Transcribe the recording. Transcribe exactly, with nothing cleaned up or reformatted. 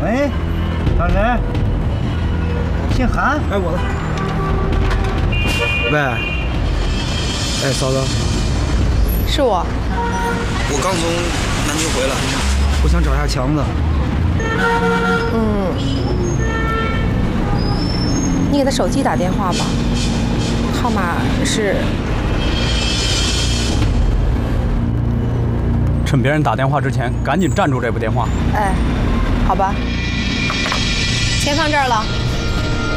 喂，找人？姓韩？ 哎，我的。喂，哎，嫂子， 是我。 我刚从南京回来，我想找一下强子。 嗯，你给他手机打电话吧，号码是。 趁别人打电话之前，赶紧站住这部电话。 哎，好吧，钱放这儿了。